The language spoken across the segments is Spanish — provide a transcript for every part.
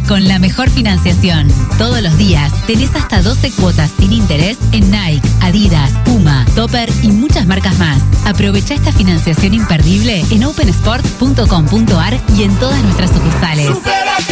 con la mejor financiación. Todos los días tenés hasta 12 cuotas sin interés en Nike, Adidas, Puma, Topper y muchas marcas más. Aprovecha esta financiación imperdible en opensport.com.ar y en todas nuestras sucursales. ¡Supérate!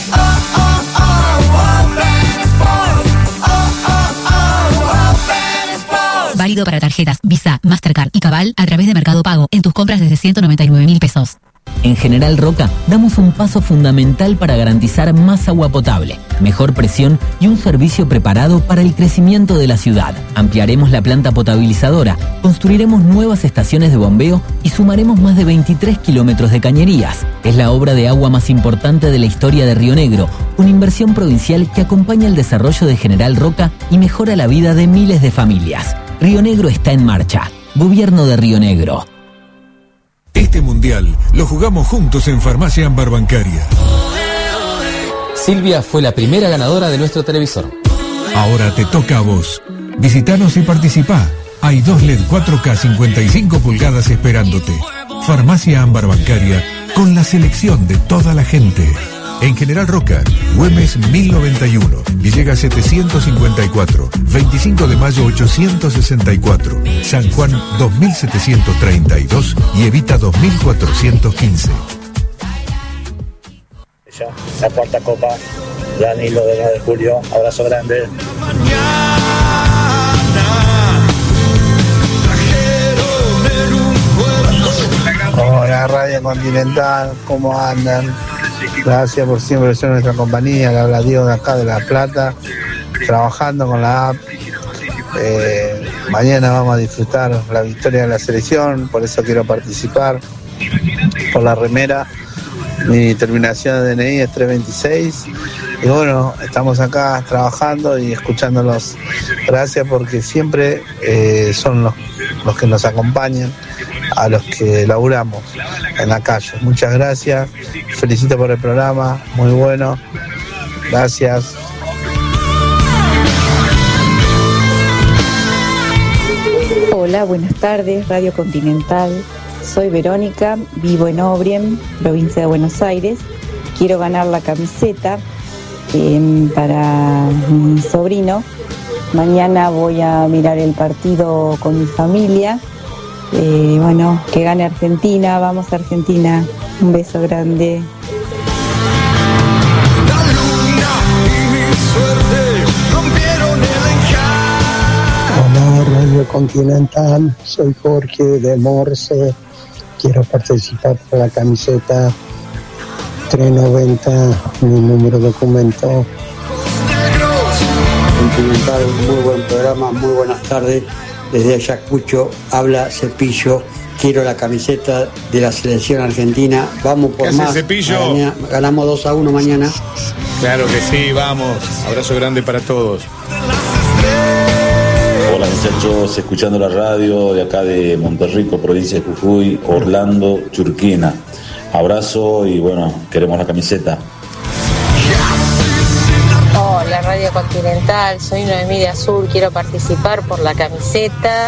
Válido para tarjetas Visa, Mastercard y Cabal a través de Mercado Pago en tus compras desde 199.000 pesos. En General Roca damos un paso fundamental para garantizar más agua potable, mejor presión y un servicio preparado para el crecimiento de la ciudad. Ampliaremos la planta potabilizadora, construiremos nuevas estaciones de bombeo y sumaremos más de 23 kilómetros de cañerías. Es la obra de agua más importante de la historia de Río Negro, una inversión provincial que acompaña el desarrollo de General Roca y mejora la vida de miles de familias. Río Negro está en marcha. Gobierno de Río Negro. Este mundial lo jugamos juntos en Farmacia Ámbar Bancaria. Silvia fue la primera ganadora de nuestro televisor. Ahora te toca a vos. Visitanos y participá. Hay 2 LED 4K 55 pulgadas esperándote. Farmacia Ámbar Bancaria con la selección de toda la gente. En General Roca, Güemes 1091, Villegas 754, 25 de mayo 864, San Juan 2732 y Evita 2415. La cuarta copa, Danilo de 9 de julio, abrazo grande. Hola Radio Continental, ¿cómo andan? Gracias por siempre ser nuestra compañía. Le habla Diego de acá de La Plata, trabajando con la app. Mañana vamos a disfrutar la victoria de la selección, por eso quiero participar por la remera. Mi terminación de DNI es 326 y bueno, estamos acá trabajando y escuchándolos. Gracias porque siempre son los que nos acompañan, a los que laburamos en la calle. Muchas gracias, felicito por el programa, muy bueno, gracias. Hola, buenas tardes, Radio Continental. Soy Verónica, vivo en Obriem, provincia de Buenos Aires. Quiero ganar la camiseta para mi sobrino. Mañana voy a mirar el partido con mi familia. Bueno, que gane Argentina, vamos Argentina. Un beso grande. Hola Radio Continental, soy Jorge de Morse. Quiero participar por la camiseta 390, mi número de documento. Continental, muy buen programa, muy buenas tardes. Desde Ayacucho habla Cepillo. Quiero la camiseta de la selección argentina. Vamos por más. Cepillo? Ganamos 2-1 mañana. Claro que sí, vamos. Abrazo grande para todos. Hola muchachos, escuchando la radio de acá de Monterrico, provincia de Jujuy, Orlando, Churquina. Abrazo y bueno, queremos la camiseta. Hola Radio Continental, soy Noemí de Azul, quiero participar por la camiseta.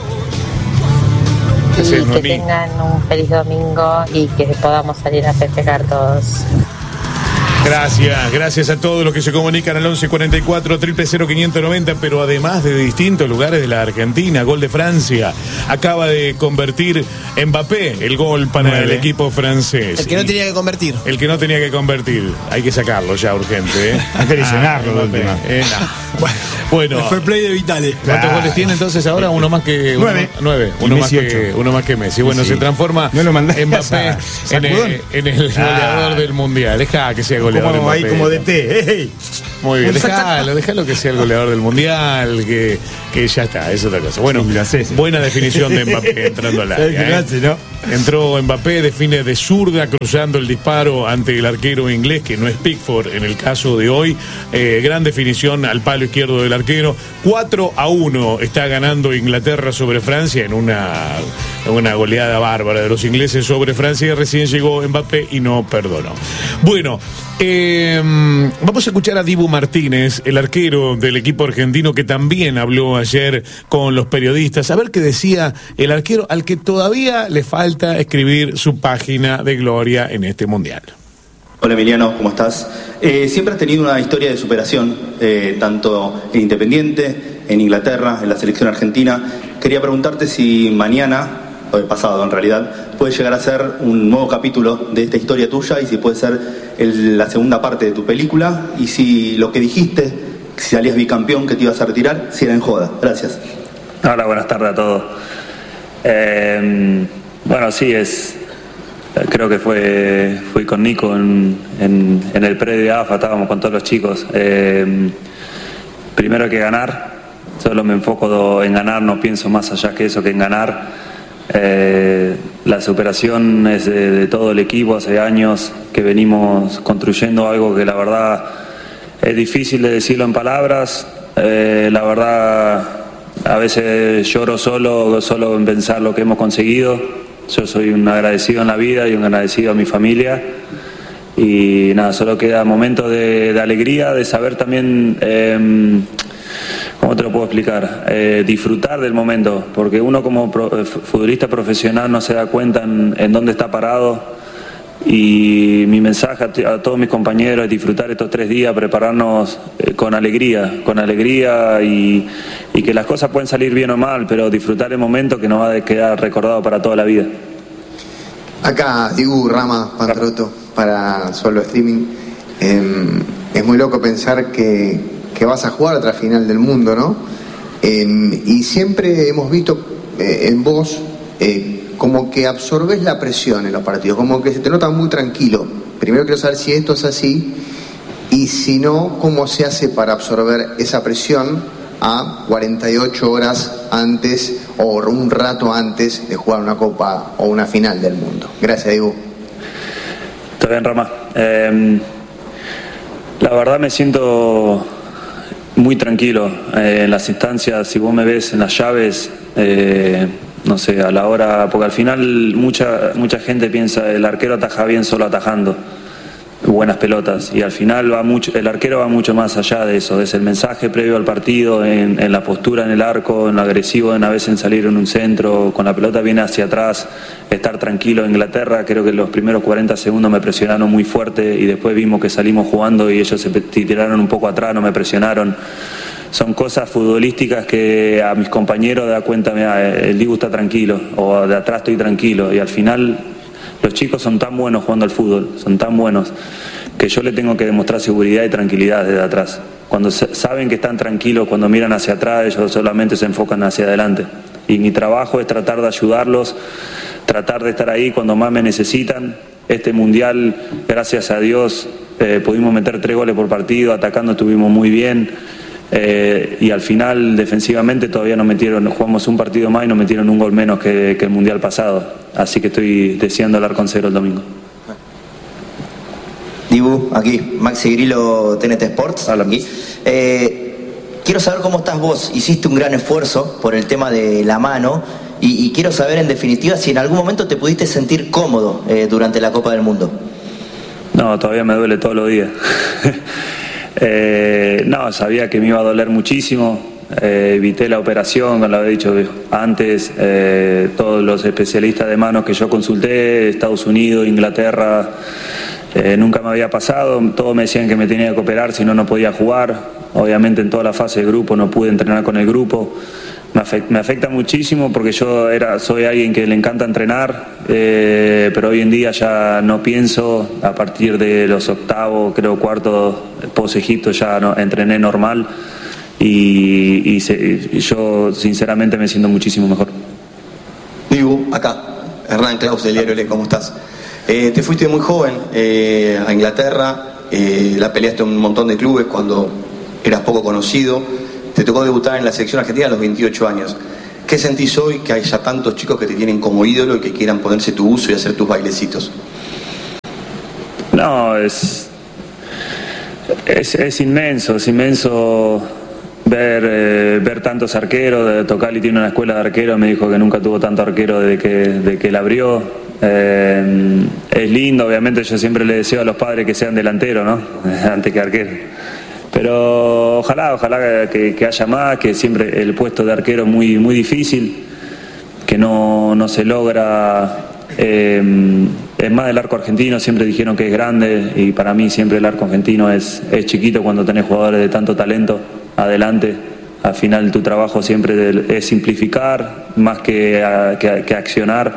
Y que tengan un feliz domingo y que podamos salir a festejar todos. Gracias a todos los que se comunican al 1144 000 590, pero además de distintos lugares de la Argentina. Gol de Francia, acaba de convertir Mbappé el gol para el equipo francés. El que no tenía que convertir. El que no tenía que convertir, hay que sacarlo ya urgente. Hay que lesionarlo de última. Bueno, el fair play de Vitale. ¿Cuántos goles tiene entonces ahora? Uno más que 9. Uno más que Messi. Bueno, sí. Se transforma Mbappé en el goleador del mundial. Deja que sea goleador. Como ahí como de té. Muy bien, déjalo que sea el goleador del mundial, que ya está, es otra cosa. Bueno, buena definición de Mbappé entrando al área. ¿no? Entró Mbappé, define de zurda, cruzando el disparo ante el arquero inglés, que no es Pickford en el caso de hoy. Gran definición al palo izquierdo del arquero. 4-1 está ganando Inglaterra sobre Francia en una goleada bárbara de los ingleses sobre Francia. Recién llegó Mbappé y no perdonó. Bueno, vamos a escuchar a Dibu Martínez, el arquero del equipo argentino, que también habló ayer con los periodistas. A ver qué decía el arquero al que todavía le falta escribir su página de gloria en este mundial. Hola Emiliano, ¿cómo estás? Siempre has tenido una historia de superación, tanto en Independiente, en Inglaterra, en la selección argentina. Quería preguntarte si mañana, o el pasado en realidad, puede llegar a ser un nuevo capítulo de esta historia tuya y si puede ser la segunda parte de tu película y si lo que dijiste, si salías bicampeón que te ibas a retirar, si era en joda. Gracias. Hola, buenas tardes a todos. Bueno, sí, creo que fui con Nico en el predio de AFA, estábamos con todos los chicos. Primero hay que ganar, solo me enfoco en ganar, no pienso más allá que eso, que en ganar. La superación es de todo el equipo, hace años que venimos construyendo algo que la verdad es difícil de decirlo en palabras. La verdad, a veces lloro solo en pensar lo que hemos conseguido. Yo soy un agradecido en la vida y un agradecido a mi familia. Y nada, solo queda momentos de alegría, de saber también, ¿cómo te lo puedo explicar? Disfrutar del momento, porque uno como futbolista profesional no se da cuenta en dónde está parado. Y mi mensaje a todos mis compañeros es disfrutar estos 3 días, prepararnos con alegría y que las cosas pueden salir bien o mal, pero disfrutar el momento que nos va a quedar recordado para toda la vida. Acá Dibu Rama Pantroto para Solo Streaming. Es muy loco pensar que vas a jugar otra final del mundo, ¿no? Y siempre hemos visto en vos como que absorbes la presión en los partidos, como que se te nota muy tranquilo. Primero quiero saber si esto es así y si no, cómo se hace para absorber esa presión a 48 horas antes o un rato antes de jugar una copa o una final del mundo. Gracias, Diego. Está bien, Rama. La verdad me siento muy tranquilo en las instancias. Si vos me ves en las llaves, no sé, a la hora, porque al final mucha gente piensa el arquero ataja bien solo atajando buenas pelotas y al final el arquero va mucho más allá de eso, es el mensaje previo al partido, en la postura en el arco, en lo agresivo, a veces en salir en un centro, con la pelota viene hacia atrás, estar tranquilo. En Inglaterra creo que los primeros 40 segundos me presionaron muy fuerte y después vimos que salimos jugando y ellos se tiraron un poco atrás, no me presionaron. Son cosas futbolísticas que a mis compañeros da cuenta, mira, el Dibu está tranquilo, o de atrás estoy tranquilo, y al final los chicos son tan buenos jugando al fútbol, son tan buenos, que yo le tengo que demostrar seguridad y tranquilidad desde atrás. Cuando saben que están tranquilos, cuando miran hacia atrás, ellos solamente se enfocan hacia adelante. Y mi trabajo es tratar de ayudarlos, tratar de estar ahí cuando más me necesitan. Este mundial, gracias a Dios, pudimos meter 3 goles por partido, atacando estuvimos muy bien. Y al final defensivamente todavía jugamos un partido más y nos metieron un gol menos que el mundial pasado, así que estoy deseando hablar con Cero el domingo. Dibu, aquí Maxi Grillo, TNT Sports. Hola. Aquí. Quiero saber cómo estás vos. Hiciste un gran esfuerzo por el tema de la mano y quiero saber en definitiva si en algún momento te pudiste sentir cómodo durante la Copa del Mundo. No, todavía me duele todos los días. No, sabía que me iba a doler muchísimo, evité la operación, como lo había dicho antes, todos los especialistas de manos que yo consulté, Estados Unidos, Inglaterra, nunca me había pasado, todos me decían que me tenía que operar, si no, no podía jugar. Obviamente en toda la fase de grupo no pude entrenar con el grupo. Me afecta muchísimo porque yo soy alguien que le encanta entrenar, pero hoy en día ya no pienso. A partir de los octavos, creo cuartos, post Egipto ya no, entrené normal y yo sinceramente me siento muchísimo mejor. Dibu, acá, Hernán Claus del diario Le, ¿cómo estás? Te fuiste muy joven a Inglaterra, la peleaste en un montón de clubes cuando eras poco conocido. Te tocó debutar en la selección argentina a los 28 años. ¿Qué sentís hoy que haya tantos chicos que te tienen como ídolo y que quieran ponerse tu uso y hacer tus bailecitos? No, es inmenso ver tantos arqueros. Tocali tiene una escuela de arqueros, me dijo que nunca tuvo tanto arquero desde que la abrió. Es lindo, obviamente yo siempre le deseo a los padres que sean delanteros, ¿no? Antes que arqueros. Pero ojalá que haya más, que siempre el puesto de arquero es muy, muy difícil, que no se logra Es más del arco argentino, siempre dijeron que es grande y para mí siempre el arco argentino es chiquito cuando tenés jugadores de tanto talento adelante. Al final tu trabajo siempre es simplificar más que accionar.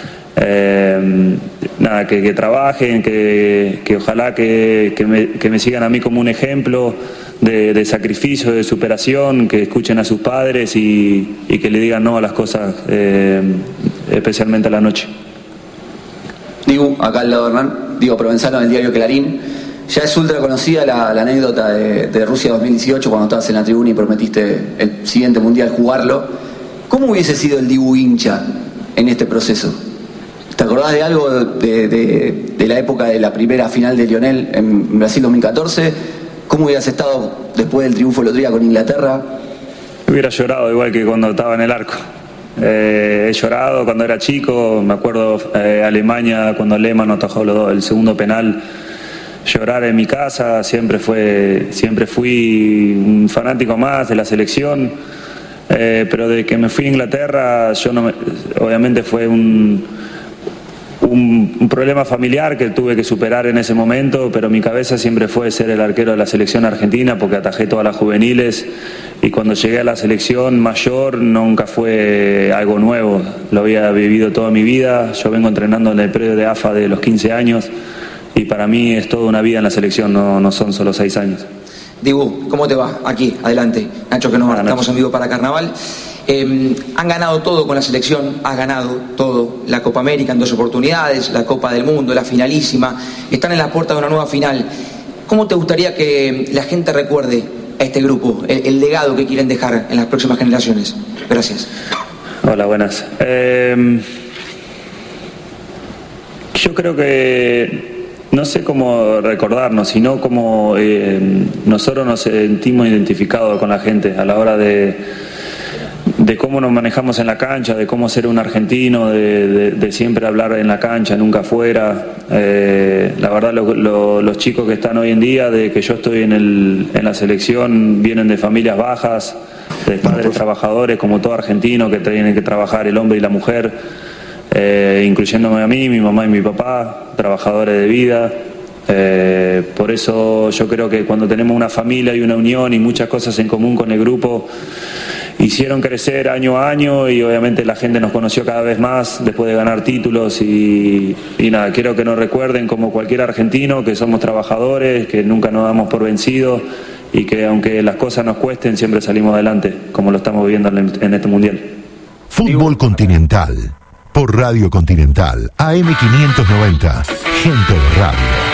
Que trabajen, que ojalá que me sigan a mí como un ejemplo de sacrificio, de superación, que escuchen a sus padres y que le digan no a las cosas, especialmente a la noche. Dibu, acá al lado de Hernán, Diego Provenzano del diario Clarín. Ya es ultra conocida la anécdota de Rusia 2018 cuando estabas en la tribuna y prometiste el siguiente mundial jugarlo. ¿Cómo hubiese sido el Dibu hincha en este proceso? ¿Te acordás de algo de la época de la primera final de Lionel en Brasil 2014? ¿Cómo hubieras estado después del triunfo el otro día con Inglaterra? Hubiera llorado igual que cuando estaba en el arco. He llorado cuando era chico, me acuerdo Alemania cuando Lehmann atajó el segundo penal. Llorar en mi casa, siempre fui un fanático más de la selección, pero de que me fui a Inglaterra, obviamente fue un problema familiar que tuve que superar en ese momento, pero mi cabeza siempre fue ser el arquero de la selección argentina porque atajé todas las juveniles y cuando llegué a la selección mayor nunca fue algo nuevo, lo había vivido toda mi vida. Yo vengo entrenando en el predio de AFA de los 15 años y para mí es toda una vida en la selección, no son solo 6 años. Dibu, ¿cómo te va? Aquí, adelante. Nacho, que nos estamos en vivo para Carnaval. Han ganado todo con la selección, has ganado todo, la Copa América en 2 oportunidades, la Copa del Mundo, la finalísima, están en las puertas de una nueva final. ¿Cómo te gustaría que la gente recuerde a este grupo, el legado que quieren dejar en las próximas generaciones? Gracias. Hola, buenas. Yo creo que no sé cómo recordarnos, sino cómo nosotros nos sentimos identificados con la gente a la hora de cómo nos manejamos en la cancha, de cómo ser un argentino, de siempre hablar en la cancha, nunca afuera. La verdad, los chicos que están hoy en día, de que yo estoy en la selección, vienen de familias bajas, de padres trabajadores, como todo argentino, que tienen que trabajar el hombre y la mujer, incluyéndome a mí, mi mamá y mi papá, trabajadores de vida. Por eso yo creo que cuando tenemos una familia y una unión y muchas cosas en común con el grupo, hicieron crecer año a año y obviamente la gente nos conoció cada vez más después de ganar títulos y nada, quiero que nos recuerden como cualquier argentino que somos trabajadores, que nunca nos damos por vencidos y que aunque las cosas nos cuesten siempre salimos adelante, como lo estamos viviendo en este mundial. Fútbol Continental, por Radio Continental, AM590, Gente de Radio.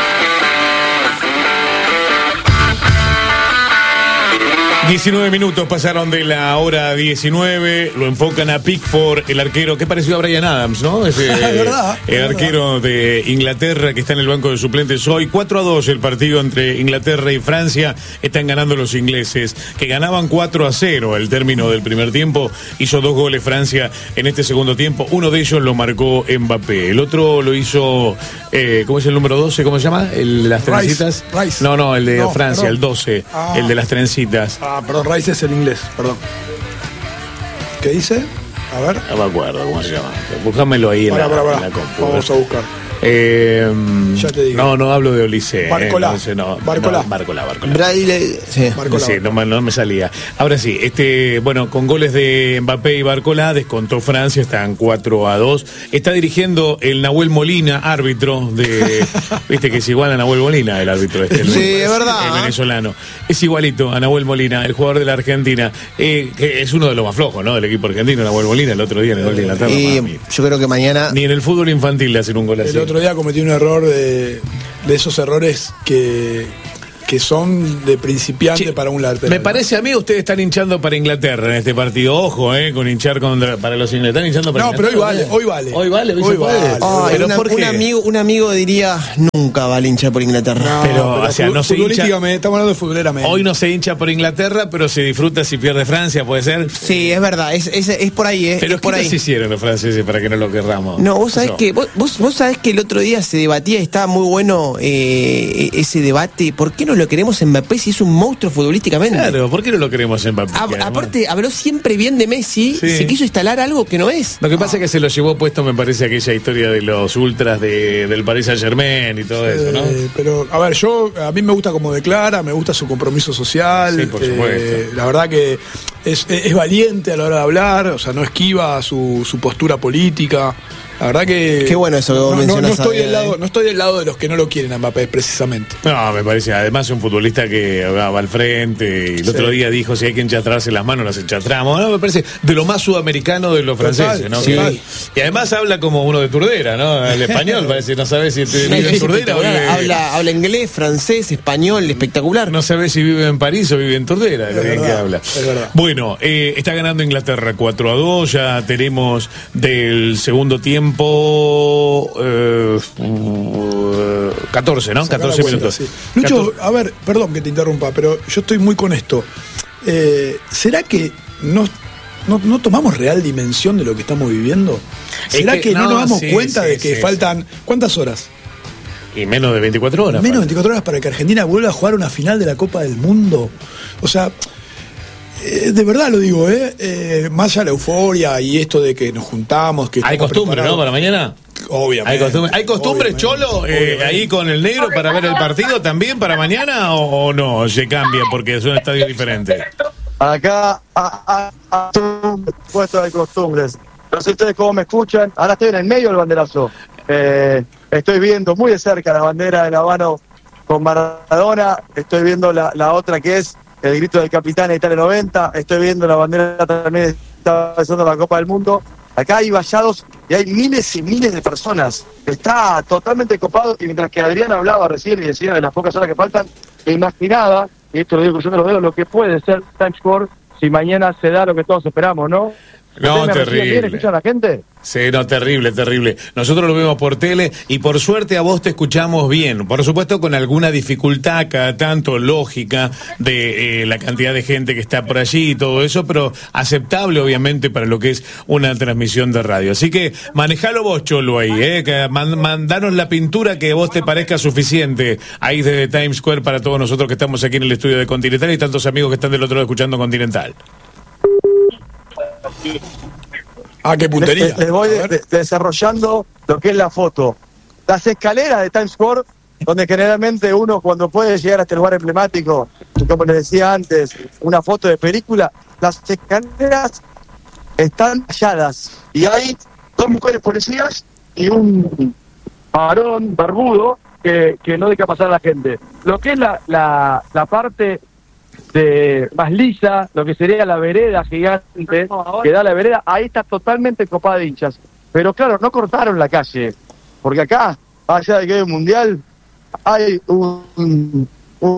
19 minutos pasaron de la hora 19, lo enfocan a Pickford, el arquero, que pareció a Bryan Adams, ¿no? ¿Verdad? El arquero de Inglaterra que está en el banco de suplentes hoy. 4-2 el partido entre Inglaterra y Francia, están ganando los ingleses, que ganaban 4-0 al término del primer tiempo. Hizo 2 goles Francia en este segundo tiempo, uno de ellos lo marcó Mbappé, el otro lo hizo, ¿cómo es el número 12? ¿Cómo se llama? ¿El de las trencitas? Rice. No, el de Francia, perdón. el 12, el de las trencitas. Perdón, Rice es el inglés, perdón. ¿Qué dice? A ver. No me acuerdo cómo se llama. Búscamelo ahí en la compu. Vamos a buscar. Ya te digo. No hablo de Olise. Barcolá. Barcolá. Braille, sí. Sí, no me salía. Ahora sí, bueno, con goles de Mbappé y Barcolá descontó Francia, están 4-2. Está dirigiendo el Nahuel Molina, árbitro de. Viste que es igual a Nahuel Molina, el árbitro sí, es verdad. El venezolano. Es igualito a Nahuel Molina, el jugador de la Argentina. Que es uno de los más flojos, ¿no? Del equipo argentino, Nahuel Molina, el otro día en el gol de Inglaterra. Y yo creo que mañana. Ni en el fútbol infantil le hacen un gol así. El otro día cometí un error de esos errores que son de principiante para un lateral. Me parece a mí ustedes están hinchando para Inglaterra en este partido. Ojo, con hinchar para los ingleses. Están hinchando para Inglaterra. Pero hoy vale. Hoy vale. Pero un amigo diría nunca va a hinchar por Inglaterra. Pero o sea, no se hincha. Estamos hablando de futboleramente. Hoy no se hincha por Inglaterra, pero se disfruta si pierde Francia, ¿puede ser? Sí, es verdad. Es por ahí, Pero ¿qué nos hicieron los franceses para que no lo querramos? No, vos sabés que vos sabés que el otro día se debatía y estaba muy bueno ese debate. ¿Por qué no no lo queremos en Mbappé si es un monstruo futbolísticamente? Claro, ¿por qué no lo queremos en Mbappé? Aparte, habló siempre bien de Messi, se quiso instalar algo que no es. Lo que pasa es que se lo llevó puesto, me parece, aquella historia de los ultras del Paris Saint-Germain y todo eso, ¿no? Pero, a ver, a mí me gusta cómo declara, me gusta su compromiso social. Sí, por supuesto. La verdad que es valiente a la hora de hablar, o sea, no esquiva su postura política. La verdad que... Qué bueno eso que vos mencionás. No estoy del lado de los que no lo quieren a Mbappé, precisamente. No, me parece, además es un futbolista que va al frente, y el otro día dijo, si hay que enchastrarse las manos, las enchastramos. No, me parece de lo más sudamericano de los franceses, ¿no? Sí. Y además habla como uno de Turdera, ¿no? El español, parece, no sabes si vive en Turdera o vive... Habla inglés, francés, español, espectacular. No sabes si vive en París o vive en Turdera, es verdad, que habla. Es verdad. Bueno, está ganando Inglaterra 4-2, ya tenemos del segundo tiempo 14, ¿no? 14 minutos. Sí. Lucho, a ver, perdón que te interrumpa, pero yo estoy muy con esto. ¿Será que no tomamos real dimensión de lo que estamos viviendo? ¿Será que no nos damos cuenta de que faltan... ¿Cuántas horas? Y menos de 24 horas. Menos de 24 horas para que Argentina vuelva a jugar una final de la Copa del Mundo. O sea... de verdad lo digo, más allá de la euforia y esto de que nos juntamos, que hay costumbre, ¿no? Para mañana. Obviamente. ¿Hay costumbre, Cholo, ahí con el negro para ver el partido también para mañana o no? Se cambia porque es un estadio diferente. Acá, por supuesto, hay costumbres. No sé ustedes cómo me escuchan. Ahora estoy en el medio del banderazo. Estoy viendo muy de cerca la bandera de La Habana con Maradona. Estoy viendo la otra que es el grito del capitán de Italia 90, estoy viendo la bandera también, está besando la Copa del Mundo. Acá hay vallados y hay miles y miles de personas. Está totalmente copado, y mientras que Adrián hablaba recién y decía de las pocas horas que faltan, me imaginaba, y esto lo digo cruzando los dedos, lo que puede ser Times Square si mañana se da lo que todos esperamos, ¿no? No, terrible. ¿Escuchan a la gente? Sí, no, terrible. Nosotros lo vemos por tele y por suerte a vos te escuchamos bien. Por supuesto con alguna dificultad cada tanto lógica de la cantidad de gente que está por allí y todo eso, pero aceptable obviamente para lo que es una transmisión de radio. Así que manejalo vos, Cholo, ahí, mandanos la pintura que a vos te parezca suficiente ahí desde Times Square para todos nosotros que estamos aquí en el estudio de Continental y tantos amigos que están del otro lado escuchando Continental. Qué puntería. Les voy desarrollando lo que es la foto. Las escaleras de Times Square, donde generalmente uno cuando puede llegar a este lugar emblemático, como les decía antes, una foto de película, las escaleras están talladas y hay dos mujeres policías y un varón barbudo que no deja pasar a la gente. Lo que es la parte más lisa, lo que sería la vereda gigante que da la vereda, ahí está totalmente copada de hinchas. Pero claro, no cortaron la calle, porque acá, allá de que hay un mundial, hay un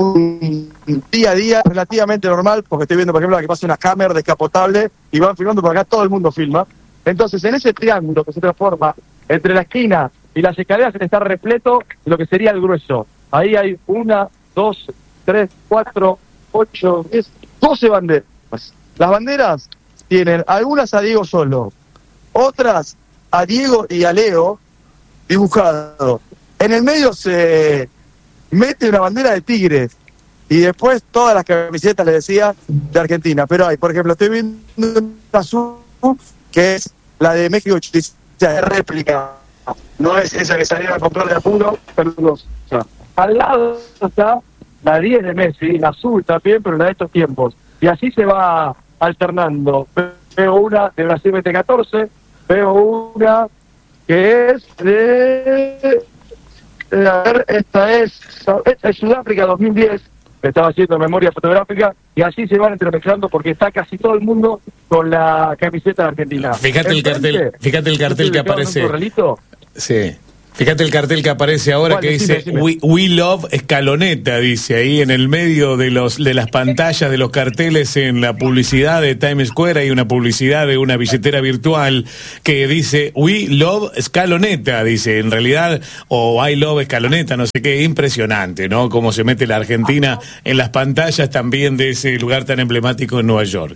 día a día relativamente normal, porque estoy viendo, por ejemplo, que pasa una cámara descapotable y van filmando por acá, todo el mundo filma. Entonces, en ese triángulo que se transforma entre la esquina y las escaleras, está repleto de lo que sería el grueso. Ahí hay 1, 2, 3, 4, 8, 10, 12 banderas. Las banderas tienen algunas a Diego solo, otras a Diego y a Leo dibujado. En el medio se mete una bandera de Tigres y después todas las camisetas, les decía, de Argentina. Pero hay, por ejemplo, estoy viendo una azul que es la de México 86, es réplica, no es esa que salieron a comprar de apuro, pero al lado está la 10 de Messi, la azul también, pero la de estos tiempos. Y así se va alternando. Veo una de Brasil 2014, veo una que es de... a ver, esta es Sudáfrica 2010, estaba haciendo memoria fotográfica, y así se van entremezclando porque está casi todo el mundo con la camiseta de Argentina. Fíjate el cartel que aparece. Sí. Fíjate el cartel que aparece ahora que dice We Love Escaloneta, dice ahí en el medio de las pantallas de los carteles en la publicidad de Times Square. Hay una publicidad de una billetera virtual que dice We Love Escaloneta, dice en realidad, o I Love Escaloneta, no sé qué. Impresionante, ¿no? Cómo se mete la Argentina en las pantallas también de ese lugar tan emblemático en Nueva York.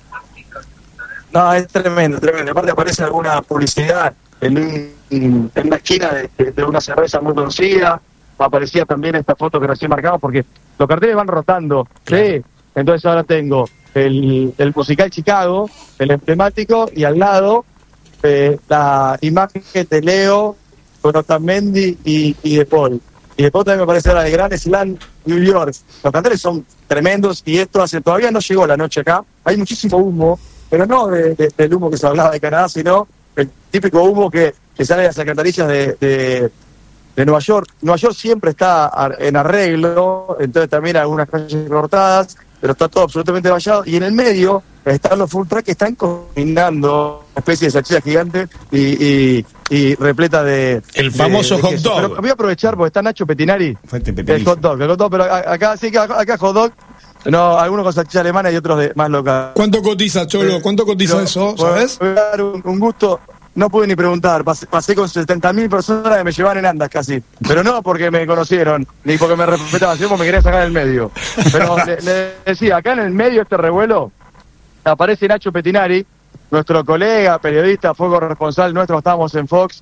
No, es tremendo. Aparte aparece alguna publicidad en una esquina de una cerveza muy conocida, aparecía también esta foto que recién marcamos, porque los carteles van rotando, ¿sí? Entonces ahora tengo el musical Chicago, el emblemático, y al lado la imagen de Leo con Otamendi y De Paul. Y después también me parece la de Grand Slam New York. Los carteles son tremendos y esto todavía no llegó la noche acá. Hay muchísimo humo, pero no del humo que se hablaba de Canadá, sino el típico humo que sale de las alcantarillas de Nueva York. Nueva York siempre está en arreglo, entonces también hay algunas calles cortadas, pero está todo absolutamente vallado. Y en el medio están los full track que están combinando una especie de salchicha gigante y repleta de... El famoso hot dog. Pero voy a aprovechar porque está Nacho Petinari. El hot dog, pero acá sí que acá hot dog. No, algunos con salchicha alemana y otros más local. ¿Cuánto cotiza, Cholo? ¿Cuánto cotiza eso? ¿Sabes? Voy a dar un gusto. No pude ni preguntar. Pasé con 70.000 personas que me llevaban en andas casi. Pero no porque me conocieron, ni porque me respetaban, sino porque me querían sacar del medio. Pero le decía, acá en el medio de este revuelo aparece Nacho Petinari, nuestro colega, periodista, fue corresponsal nuestro, estábamos en Fox,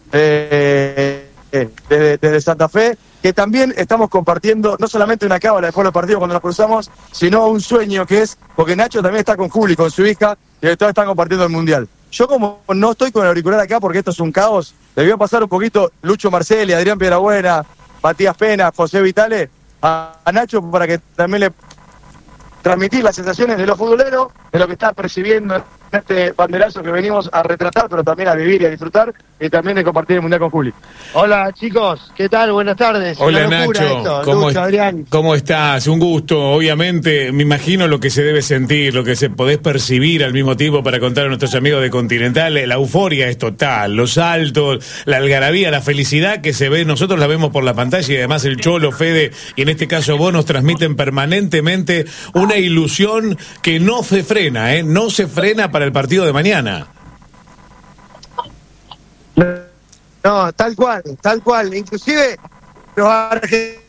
desde Santa Fe, que también estamos compartiendo no solamente una cábala después de los partidos cuando nos cruzamos, sino un sueño que es, porque Nacho también está con Juli, con su hija, y todos están compartiendo el Mundial. Yo como no estoy con el auricular acá porque esto es un caos, le voy a pasar un poquito Lucho Marcelli, Adrián Piedrabuena, Matías Pena, José Vitale, a Nacho para que también le transmitir las sensaciones de los futboleros, de lo que está percibiendo en este banderazo que venimos a retratar, pero también a vivir y a disfrutar, y también de compartir el Mundial con Juli. Hola chicos, ¿qué tal? Buenas tardes. Hola Nacho, ¿cómo estás? Un gusto, obviamente, me imagino lo que se debe sentir, lo que se podés percibir al mismo tiempo para contar a nuestros amigos de Continental. La euforia es total, los saltos, la algarabía, la felicidad que se ve, nosotros la vemos por la pantalla y además el Cholo, Fede, y en este caso vos nos transmiten permanentemente una ilusión que no se frena, no se frena para el partido de mañana. No, tal cual. Inclusive los argentinos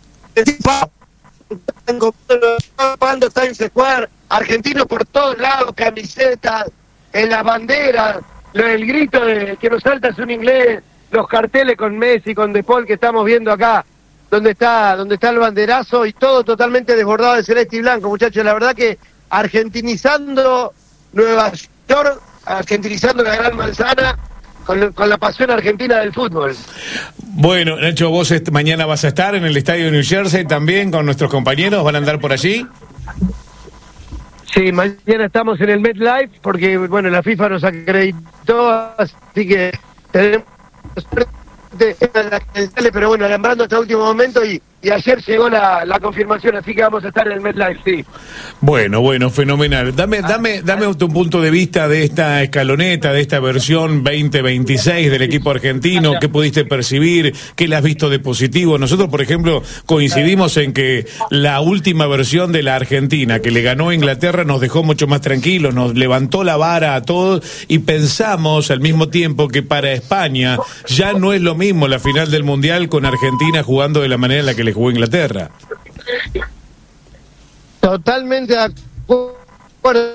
están comprando Times Square, argentinos por todos lados, camisetas, en las banderas, el grito de que nos salta es un inglés, los carteles con Messi, con De Paul que estamos viendo acá, donde está el banderazo y todo totalmente desbordado de celeste y blanco, muchachos. La verdad que argentinizando Nueva York, argentinizando la Gran Manzana, con la pasión argentina del fútbol. Bueno, Nacho, vos mañana vas a estar en el estadio de New Jersey también con nuestros compañeros, ¿van a andar por allí? Sí, mañana estamos en el MetLife porque, bueno, la FIFA nos acreditó, así que tenemos pero bueno, alambrando hasta el último momento y ayer llegó la confirmación, así que vamos a estar en el MetLife, sí. Bueno, fenomenal. Dame tu punto de vista de esta escaloneta, de esta versión 2026 del equipo argentino. ¿Qué pudiste percibir? ¿Qué le has visto de positivo? Nosotros, por ejemplo, coincidimos en que la última versión de la Argentina, que le ganó a Inglaterra, nos dejó mucho más tranquilos, nos levantó la vara a todos y pensamos al mismo tiempo que para España ya no es lo mismo la final del Mundial con Argentina jugando de la manera en la que le jugó Inglaterra. Totalmente de acuerdo.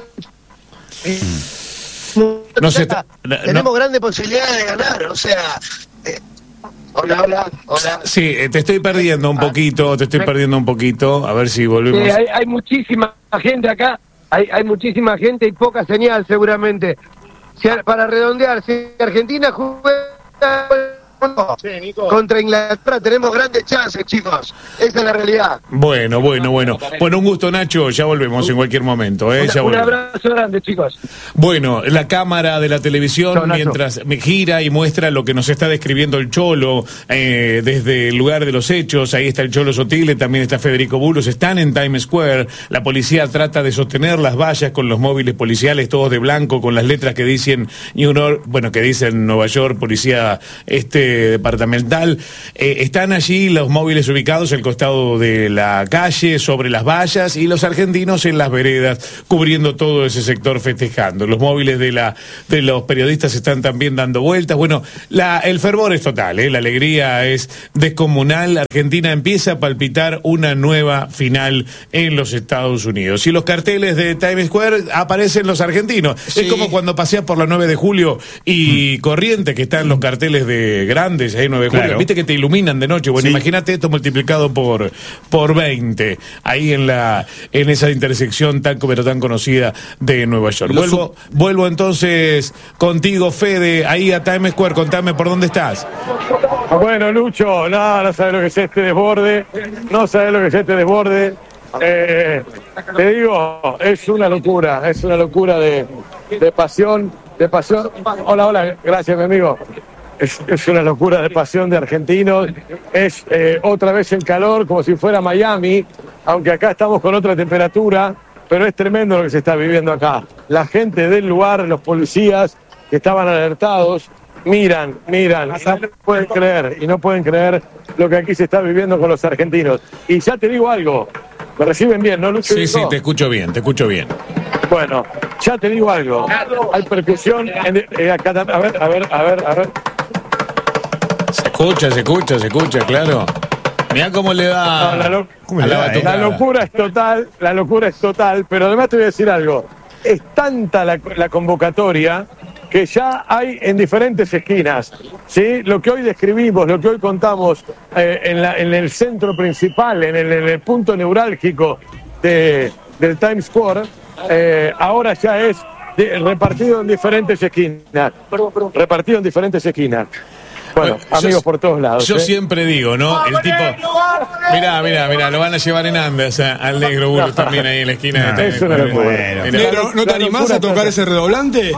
Tenemos grandes posibilidades de ganar, o sea... Hola. Sí, te estoy perdiendo un poquito, a ver si volvemos. Hay muchísima gente acá, hay muchísima gente y poca señal seguramente. Para redondear, si Argentina juega... Sí, contra Inglaterra tenemos grandes chances, chicos. Esa es la realidad. Bueno, un gusto, Nacho. Ya volvemos en cualquier momento. Un abrazo grande, chicos. Bueno, la cámara de la televisión mientras me gira y muestra lo que nos está describiendo el Cholo desde el lugar de los hechos. Ahí está el Cholo Sotile, también está Federico Bulos. Están en Times Square. La policía trata de sostener las vallas con los móviles policiales, todos de blanco, con las letras que dicen que dicen Nueva York, policía departamental. Están allí los móviles ubicados al costado de la calle, sobre las vallas, y los argentinos en las veredas, cubriendo todo ese sector festejando. Los móviles de los periodistas están también dando vueltas. Bueno, el fervor es total, la alegría es descomunal. Argentina empieza a palpitar una nueva final en los Estados Unidos. Y los carteles de Times Square aparecen los argentinos. Sí. Es como cuando paseas por la 9 de julio y Corrientes, que están los carteles de Gran grandes, 9 de julio, Claro. viste que te iluminan de noche. Bueno, Sí. imagínate esto multiplicado por 20, ahí en esa intersección tan conocida de Nueva York. Vuelvo entonces contigo, Fede, ahí a Times Square. Contame por dónde estás. Bueno, Lucho, no sabes lo que es este desborde. No sabes lo que es este desborde. Te digo, es una locura de pasión. Hola, gracias, mi amigo. Es una locura de pasión de argentinos. Es otra vez el calor, como si fuera Miami, aunque acá estamos con otra temperatura, pero es tremendo lo que se está viviendo acá. La gente del lugar, los policías que estaban alertados, miran, y no pueden creer lo que aquí se está viviendo con los argentinos. Y ya te digo algo, me reciben bien, ¿no, Lucho? Sí, te escucho bien. Bueno, ya te digo algo, hay percusión acá, a ver. Se escucha, claro. Mirá cómo le da La locura es total, pero además te voy a decir algo, es tanta la convocatoria que ya hay en diferentes esquinas, ¿sí? Lo que hoy describimos, lo que hoy contamos en el centro principal, en el punto neurálgico del Times Square, ahora ya es repartido en diferentes esquinas. Bueno, amigos por todos lados. Yo siempre digo, ¿no? El tipo... Mirá, lo van a llevar en andas al negro Bulo también ahí en la esquina de Es una locura. Negro, ¿no te animás a tocar ese redoblante?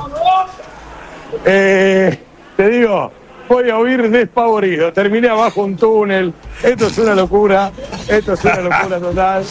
Te digo, voy a huir despavorido. Terminé abajo un túnel. Esto es una locura total.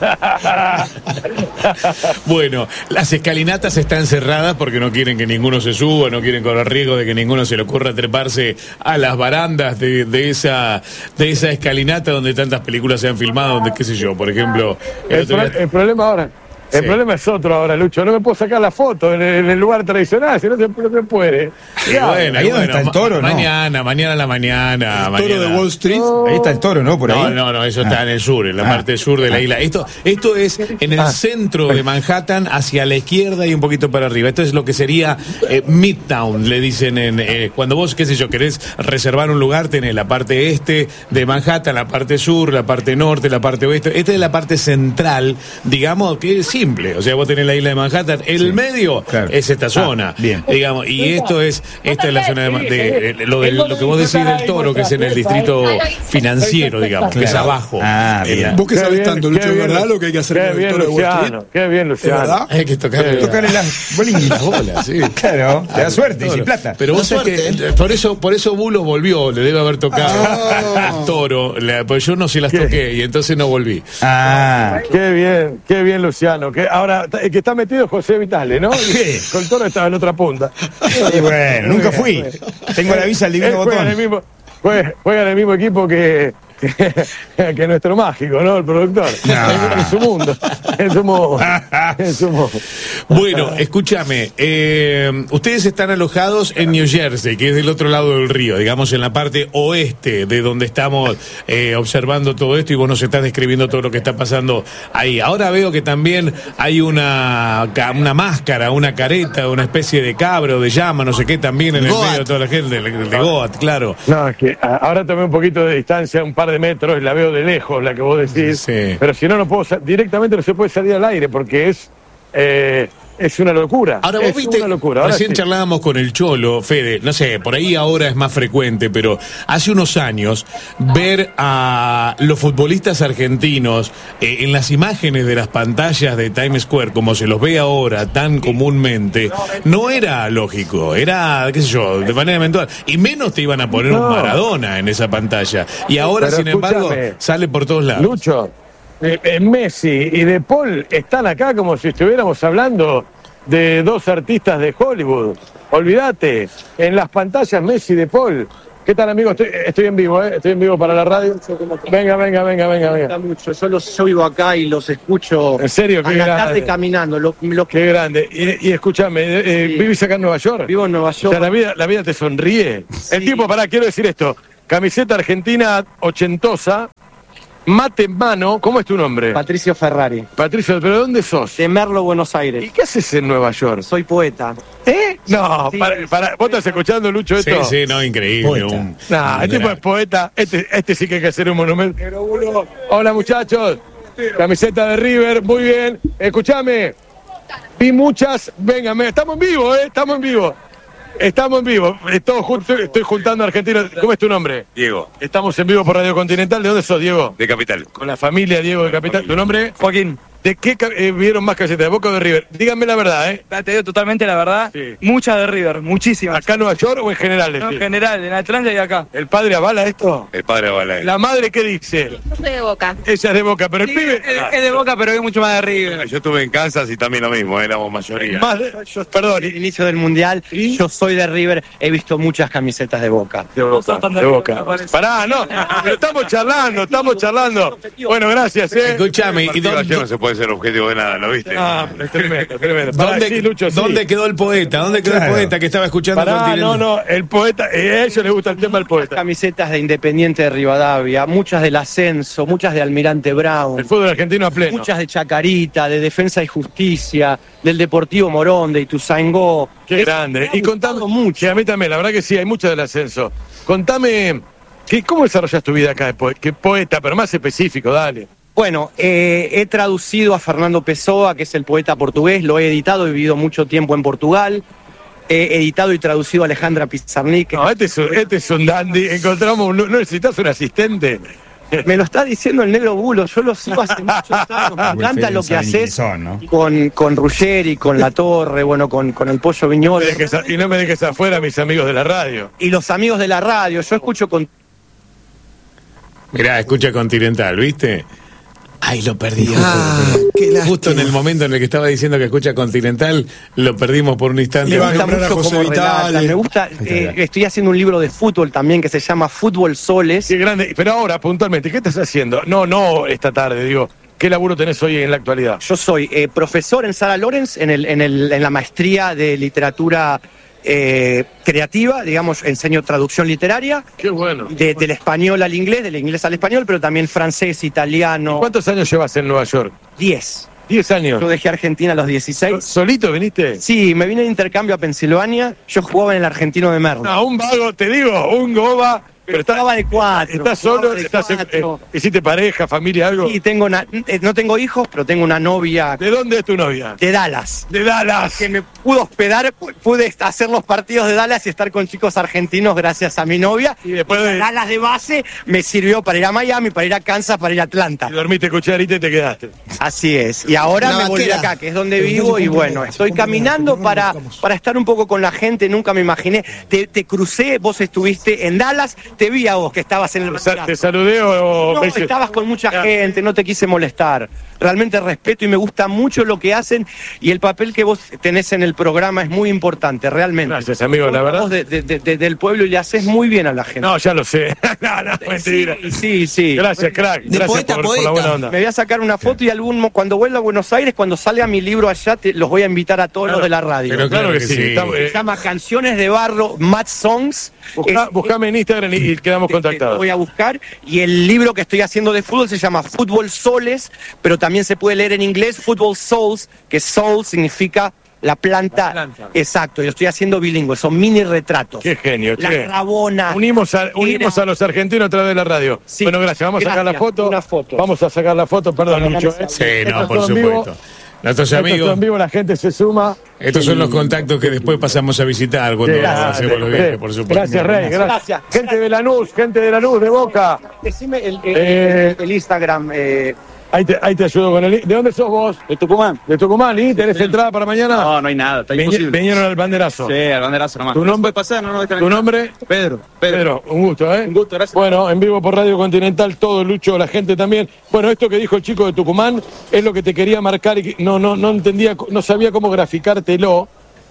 Bueno, las escalinatas están cerradas porque no quieren que ninguno se suba, no quieren correr riesgo de que ninguno se le ocurra treparse a las barandas de esa escalinata donde tantas películas se han filmado, donde qué sé yo, por ejemplo... El problema ahora... El problema es otro ahora, Lucho. No me puedo sacar la foto en el lugar tradicional, si no se puede. Bueno, ahí donde está el toro, ¿no? Mañana a la mañana. El toro de Wall Street. Ahí está el toro, ¿no? Por ahí. No, eso está en el sur, en la parte sur de la isla. Esto es en el centro de Manhattan, hacia la izquierda y un poquito para arriba. Esto es lo que sería Midtown, le dicen cuando vos, qué sé yo, querés reservar un lugar, tenés la parte este de Manhattan, la parte sur, la parte norte, la parte oeste. Esta es la parte central, digamos, que es simple. O sea, vos tenés la isla de Manhattan, el medio es esta zona, bien. Digamos, y esta es la zona de lo que vos decís del toro, que es en el distrito financiero, digamos, que es abajo. Bien. Vos que sabés tanto, Lucho, ¿verdad? Lo que hay que hacer con el toro de Wall Street. Qué bien, Luciano. ¿Verdad? Hay que Tocarle las bolas, sí. Claro, te da suerte y sin plata. Pero vos sabés que por eso Bulo volvió, le debe haber tocado al toro, pues yo no se las toqué y entonces no volví. Qué bien, Luciano. Ahora, el que está metido es José Vitale, ¿no? ¿Qué? Con el toro estaba en otra punta. Y bueno, nunca fui. Tengo la visa al divino botón. Juega en el mismo equipo que nuestro mágico, ¿no? El productor. En su mundo. Bueno, escúchame. Ustedes están alojados en New Jersey, que es del otro lado del río, digamos en la parte oeste de donde estamos observando todo esto y vos nos estás describiendo todo lo que está pasando ahí. Ahora veo que también hay una máscara, una careta, una especie de cabra o de llama, no sé qué, también en el medio de toda la gente, de Goat, claro. No, es que ahora tomé un poquito de distancia, un par de metros, y la veo de lejos, la que vos decís. Sí. Pero si no puedo directamente no se puede salir al aire porque es una locura. Ahora vos viste, una locura. Ahora recién charlábamos con el Cholo, Fede, no sé, por ahí ahora es más frecuente, pero hace unos años ver a los futbolistas argentinos en las imágenes de las pantallas de Times Square, como se los ve ahora tan comúnmente, no era lógico, era, qué sé yo, de manera eventual. Y menos te iban a poner un Maradona en esa pantalla. Y ahora, pero sin embargo, sale por todos lados. Lucho, Messi y De Paul están acá como si estuviéramos hablando de dos artistas de Hollywood. Olvídate, en las pantallas Messi y De Paul. ¿Qué tal, amigo? Estoy en vivo, Estoy en vivo para la radio. Venga. Mucho. Yo vivo acá y los escucho. ¿En serio? A la tarde caminando. Qué grande. Y escúchame, ¿vivís acá en Nueva York? Vivo en Nueva York. O sea, la vida te sonríe. Sí. El tipo, quiero decir esto. Camiseta argentina ochentosa, Mate en mano. ¿Cómo es tu nombre? Patricio Ferrari. Patricio, ¿pero dónde sos? De Merlo, Buenos Aires. ¿Y qué haces en Nueva York? Soy poeta. No, Sí, ¿vos estás escuchando, Lucho, esto? Sí, no, increíble. No, este tipo es poeta. Este sí que hay que hacer un monumento. Hola, muchachos. Camiseta de River, muy bien. Escuchame. Vi muchas. Venga, estamos en vivo, estamos en vivo. Estamos en vivo. Estoy juntando argentinos. ¿Cómo es tu nombre? Diego. Estamos en vivo por Radio Continental. ¿De dónde sos, Diego? De Capital. Con la familia Diego de Capital. ¿Tu nombre? Joaquín. ¿De qué vieron más camisetas? ¿De Boca o de River? Díganme la verdad, ¿eh? Te digo totalmente la verdad. Sí. Muchas de River, muchísimas. ¿Acá en Nueva York o en general? No, en general, en Atlanta y acá. ¿El padre avala esto? El padre avala. ¿La madre qué dice? Yo soy de Boca. Ella es de Boca, pero el pibe... Es de Boca, pero es mucho más de River. Yo estuve en Kansas y también lo mismo, éramos mayoría. Perdón, el inicio del Mundial, yo soy de River, he visto muchas camisetas de Boca. De Boca. Pará, no, pero estamos charlando. Bueno, gracias, Escúchame, ¿y dónde no se puede ser objetivo de nada? ¿Lo viste? Es tremendo. ¿Dónde quedó el poeta? ¿Dónde quedó el poeta que estaba escuchando? No, el poeta, a ellos les gusta el tema del poeta. Camisetas de Independiente de Rivadavia, muchas del Ascenso, muchas de Almirante Brown. El fútbol argentino a pleno. Muchas de Chacarita, de Defensa y Justicia, del Deportivo Morón, de Ituzaingó. Qué grande. Y contame mucho. A mí también, la verdad que sí, hay muchas del Ascenso. Contame, ¿cómo desarrollas tu vida acá? ¿Qué poeta, pero más específico, dale? Bueno, he traducido a Fernando Pessoa, que es el poeta portugués, lo he editado, he vivido mucho tiempo en Portugal, he editado y traducido a Alejandra Pizarnik. No, este es un dandy, encontramos, ¿no necesitas un asistente? Me lo está diciendo el Negro Bulo, yo lo sigo hace muchos años, me encanta lo que haces con Ruggeri, con La Torre, bueno, con el Pollo Viñolo. Y no me dejes afuera mis amigos de la radio. Y los amigos de la radio, yo escucho con... Mirá, escucha Continental, ¿viste? Ay, lo perdí. Justo en el momento en el que estaba diciendo que escucha Continental, lo perdimos por un instante. Me gusta mucho cómo relata. Me gusta, estoy haciendo un libro de fútbol también que se llama Fútbol Soles. Qué grande. Pero ahora, puntualmente, ¿qué estás haciendo? No esta tarde, digo. ¿Qué laburo tenés hoy en la actualidad? Yo soy profesor en Sarah Lawrence, en la maestría de literatura creativa, digamos, enseño traducción literaria. Qué bueno. Del español al inglés, del inglés al español, pero también francés, italiano. ¿Y cuántos años llevas en Nueva York? 10. 10 años. Yo dejé Argentina a los 16. ¿Solito viniste? Sí, me vine de intercambio a Pensilvania. Yo jugaba en el Argentino de Merlo. No, un vago, te digo, un goba. Pero estaba de 4. ¿Estás solo? ¿Hiciste pareja, familia, algo? Sí, no tengo hijos, pero tengo una novia. ¿De dónde es tu novia? De Dallas. De Dallas. Que me pudo hospedar, pude hacer los partidos de Dallas y estar con chicos argentinos gracias a mi novia. Y después de Dallas de base me sirvió para ir a Miami, para ir a Kansas, para ir a Atlanta. Y dormiste cucharita y te quedaste. Así es. Y ahora me volví acá, que es donde vivo, y bueno, estoy caminando para estar un poco con la gente. Nunca me imaginé. Te crucé, vos estuviste en Dallas, te vi a vos que estabas en el... ¿Te saludé o...? No, estabas con mucha gente, no te quise molestar. Realmente respeto y me gusta mucho lo que hacen y el papel que vos tenés en el programa es muy importante, realmente. Gracias, amigo, la verdad. Vos del pueblo y le haces muy bien a la gente. No, ya lo sé. No, mentira. Sí. Gracias, crack. Gracias por la buena onda. Me voy a sacar una foto y cuando vuelva a Buenos Aires, cuando salga mi libro allá, los voy a invitar a todos los de la radio. Pero claro que sí. Se llama Canciones de Barro, Mad Songs. Buscame en Instagram y quedamos contactados. Lo voy a buscar. Y el libro que estoy haciendo de fútbol se llama Fútbol Soles, pero también se puede leer en inglés Fútbol Souls, que soul significa la planta. Exacto, yo estoy haciendo bilingüe, son mini retratos. Qué genio, La Rabona. Unimos a los argentinos a través de la radio. Sí. Bueno, gracias. Vamos a sacar la foto. Una foto. Vamos a sacar la foto, perdón, Lucho. Sí, no, por supuesto. Nuestros amigos. En vivo la gente se suma. Estos son los contactos que después pasamos a visitar cuando hacemos los viajes, por supuesto. Gracias, Rey. Gracias. Gente de Lanús, de Boca. Decime el Instagram. Ahí te ayudo con el... ¿De dónde sos vos? De Tucumán. ¿De Tucumán? ¿Y tenés entrada para mañana? No hay nada, está imposible. Vinieron al banderazo. Sí, al banderazo nomás. ¿Tu nombre? Pasar, no, ¿Tu nombre? Pedro, un gusto, ¿eh? Un gusto, gracias. Bueno, en vivo por Radio Continental, todo, Lucho, la gente también. Bueno, esto que dijo el chico de Tucumán es lo que te quería marcar y que no entendía, no sabía cómo graficártelo.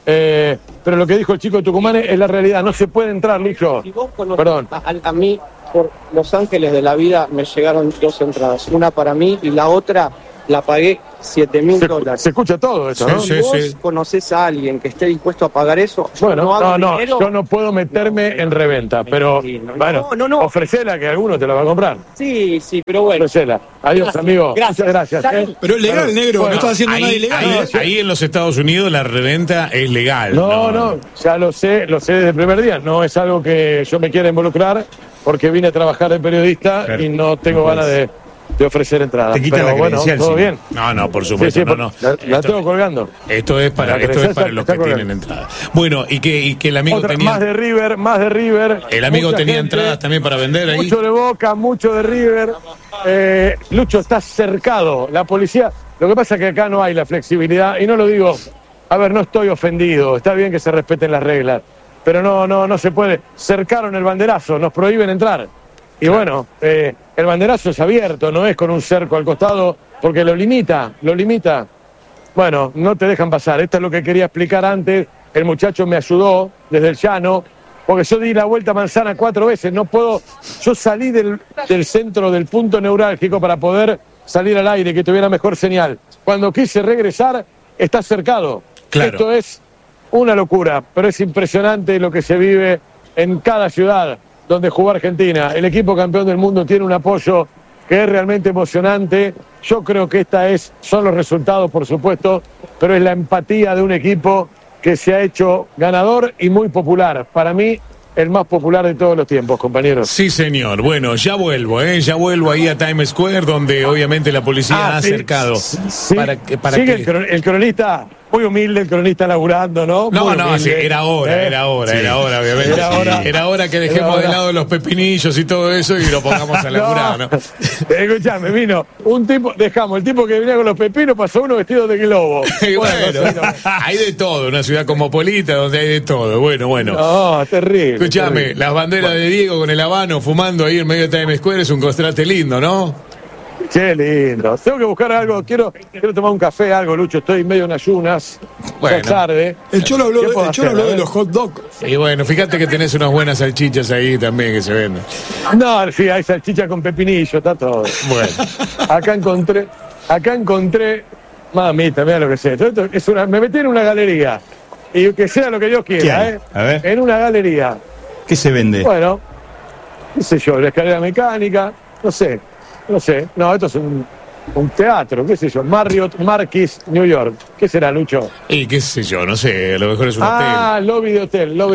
Pero lo que dijo el chico de Tucumán es la realidad, no se puede entrar, Lucho. Si vos conocés, perdón. A mí, por Los Ángeles de la Vida, me llegaron 2 entradas. Una para mí y la otra la pagué $7.000. Se escucha todo eso, ¿no? Si vos conocés a alguien que esté dispuesto a pagar eso, bueno, yo no puedo meterme en reventa, pero ofrecela que alguno te la va a comprar. Sí, pero bueno. Ofrecela. Adiós, amigo. Gracias. Pero es legal, negro, no estás haciendo nada ilegal. Ahí en los Estados Unidos la reventa es legal. No, ya lo sé desde el primer día. No es algo que yo me quiera involucrar porque vine a trabajar de periodista y no tengo ganas de ofrecer entradas. Te quitan la credencial, todo bien. No, por supuesto, no. La tengo colgando. Esto es para los que tienen entradas. Bueno, y que el amigo tenía... Más de River. El amigo tenía entradas también para vender ahí. Mucho de Boca, mucho de River. Lucho, está cercado. La policía... Lo que pasa es que acá no hay la flexibilidad, y no lo digo... A ver, no estoy ofendido. Está bien que se respeten las reglas. Pero no se puede. Cercaron el banderazo, nos prohíben entrar. Y bueno, el banderazo es abierto, no es con un cerco al costado, porque lo limita. Bueno, no te dejan pasar. Esto es lo que quería explicar antes. El muchacho me ayudó desde el llano, porque yo di la vuelta a manzana 4 veces. No puedo. Yo salí del centro, del punto neurálgico para poder salir al aire, que tuviera mejor señal. Cuando quise regresar, está cercado. Claro. Esto es una locura, pero es impresionante lo que se vive en cada ciudad donde jugó Argentina. El equipo campeón del mundo tiene un apoyo que es realmente emocionante. Yo creo que son los resultados, por supuesto, pero es la empatía de un equipo que se ha hecho ganador y muy popular. Para mí, el más popular de todos los tiempos, compañeros. Sí, señor. Bueno, ya vuelvo ahí a Times Square, donde obviamente la policía ha acercado. Sí, para sigue que... el cronista, muy humilde, el cronista laburando, ¿no? Sí, era hora, obviamente. Era hora que dejemos de lado los pepinillos y todo eso y lo pongamos a laburar, ¿no? Escuchame, vino un tipo, el tipo que venía con los pepinos, pasó uno vestido de globo. Hay de todo, una ciudad cosmopolita donde hay de todo. Bueno. No, terrible. Escuchame, las banderas de Diego con el habano fumando ahí en medio de Times Square es un contraste lindo, ¿no? Qué lindo. Tengo que buscar algo. Quiero tomar un café, algo, Lucho. Estoy medio en ayunas. Bueno. Ya es tarde. El Cholo habló de los hot dogs. Y bueno, fíjate que tenés unas buenas salchichas ahí también que se venden. No, sí, hay salchicha con pepinillo, está todo. Bueno. Acá encontré. Mamita, mira lo que sé. Me metí en una galería. Y que sea lo que Dios quiera, A ver. En una galería. ¿Qué se vende? Bueno, qué sé yo, la escalera mecánica, no sé. No, esto es un teatro, qué sé yo, Marriott Marquis, New York. ¿Qué será, Lucho? Y qué sé yo, no sé, a lo mejor es un hotel. Lobby de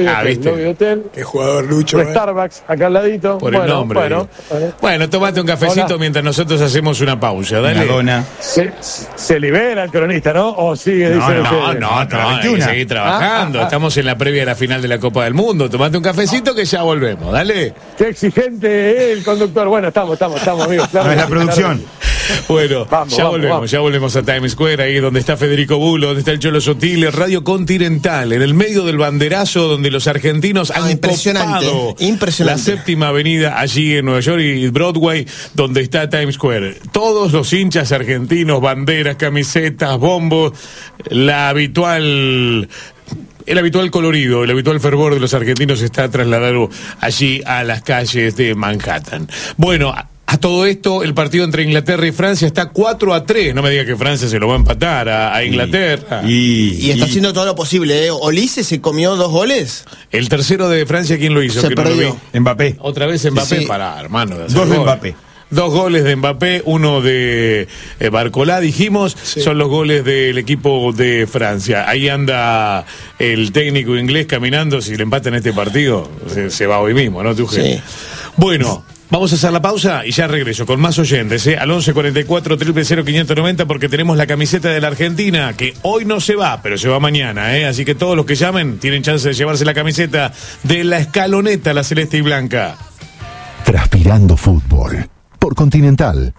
hotel. Qué jugador, Lucho. Starbucks, acá al ladito. Por el nombre. Bueno, tomate un cafecito mientras nosotros hacemos una pausa, dale. Una dona. Se libera el cronista, ¿no? ¿O sigue? No, hay que seguir trabajando. Estamos en la previa de la final de la Copa del Mundo. Tomate un cafecito que ya volvemos, dale. Qué exigente el conductor. Bueno, estamos, amigos. No, es la producción. Bueno, ya volvemos a Times Square, ahí donde está Federico Bulo, donde está el Cholo Sotile, Radio Continental, en el medio del banderazo donde los argentinos han copado la séptima avenida allí en Nueva York y Broadway, donde está Times Square. Todos los hinchas argentinos, banderas, camisetas, bombos, el habitual colorido, el habitual fervor de los argentinos está trasladado allí a las calles de Manhattan. Bueno, a todo esto, el partido entre Inglaterra y Francia está 4-3. No me diga que Francia se lo va a empatar a Inglaterra. Y está haciendo todo lo posible, ¿eh? ¿Olise se comió 2 goles? El tercero de Francia, ¿quién lo hizo? Se perdió. Mbappé. Otra vez Mbappé. Sí. Pará, hermano. 2 de Mbappé. 2 goles de Mbappé, 1 de Barcolá, dijimos, son los goles del equipo de Francia. Ahí anda el técnico inglés caminando. Si le empatan este partido, se va hoy mismo, ¿no, Tuje? Sí. Bueno, vamos a hacer la pausa y ya regreso con más oyentes, al 1144 000 590, porque tenemos la camiseta de la Argentina, que hoy no se va, pero se va mañana, así que todos los que llamen tienen chance de llevarse la camiseta de la escaloneta, la celeste y blanca. Transpirando fútbol. Por Continental,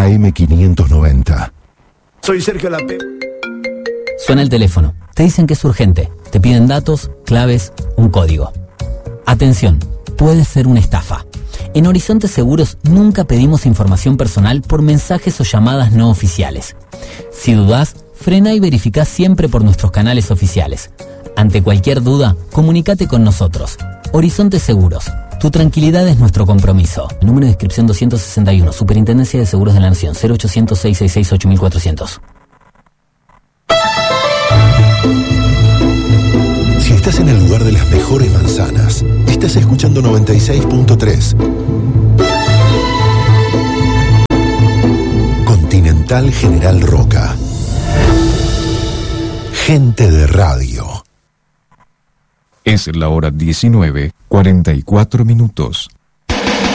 AM590. Soy Sergio Lape. Suena el teléfono. Te dicen que es urgente. Te piden datos, claves, un código. Atención, puede ser una estafa. En Horizonte Seguros nunca pedimos información personal por mensajes o llamadas no oficiales. Si dudás, frena y verificá siempre por nuestros canales oficiales. Ante cualquier duda, comunícate con nosotros. Horizonte Seguros, Tu tranquilidad es nuestro compromiso. Número de inscripción 261, Superintendencia de Seguros de la Nación, 0800-666-8400. Si estás en el lugar de las mejores manzanas, estás escuchando 96.3. Continental General Roca. Gente de radio. Es la hora 19:44.